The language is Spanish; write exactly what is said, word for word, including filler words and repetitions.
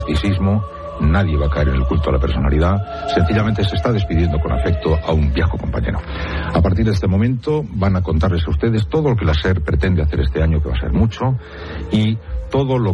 misticismo, nadie va a caer en el culto a la personalidad, sencillamente se está despidiendo con afecto a un viejo compañero. A partir de este momento van a contarles a ustedes todo lo que la SER pretende hacer este año, que va a ser mucho, y todo lo